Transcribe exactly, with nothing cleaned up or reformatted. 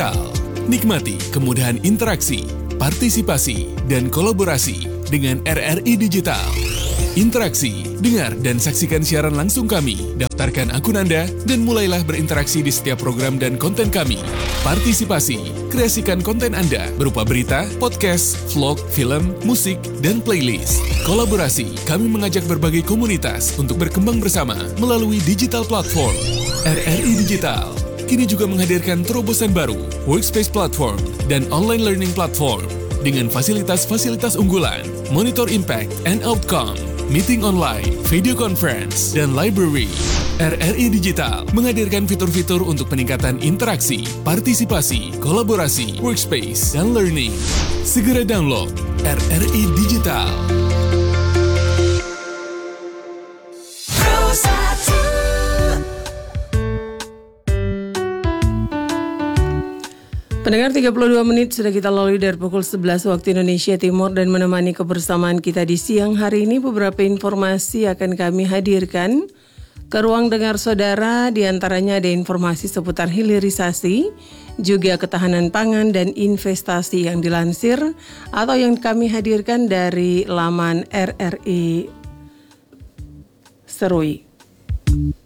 Digital. Nikmati kemudahan interaksi, partisipasi, dan kolaborasi dengan R R I Digital. Interaksi, dengar dan saksikan siaran langsung kami. Daftarkan akun Anda dan mulailah berinteraksi di setiap program dan konten kami. Partisipasi, kreasikan konten Anda berupa berita, podcast, vlog, film, musik, dan playlist. Kolaborasi, kami mengajak berbagai komunitas untuk berkembang bersama melalui digital platform. R R I Digital kini juga menghadirkan terobosan baru, workspace platform, dan online learning platform dengan fasilitas-fasilitas unggulan, monitor impact and outcome, meeting online, video conference, dan library. R R I Digital menghadirkan fitur-fitur untuk peningkatan interaksi, partisipasi, kolaborasi, workspace, dan learning. Segera download R R I Digital. Pendengar, tiga puluh dua menit sudah kita lalui dari pukul sebelas waktu Indonesia Timur, dan menemani kebersamaan kita di siang hari ini beberapa informasi akan kami hadirkan ke ruang dengar saudara. Di antaranya ada informasi seputar hilirisasi, juga ketahanan pangan dan investasi yang dilansir atau yang kami hadirkan dari laman R R I Serui.